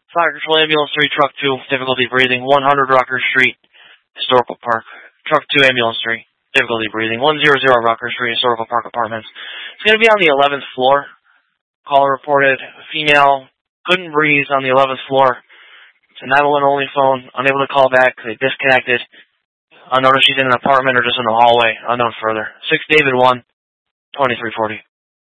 Fire Control Ambulance 3, Truck 2, difficulty breathing, 100 Rocker Street, Historical Park. Truck 2, Ambulance 3, difficulty breathing, 100 Rocker Street, Historical Park Apartments. It's going to be on the 11th floor. Caller reported, female, couldn't breathe on the 11th floor. It's a 911 only phone, unable to call back, they disconnected. Unknown if she's in an apartment or just in the hallway, unknown further. 6 David 1, 2340.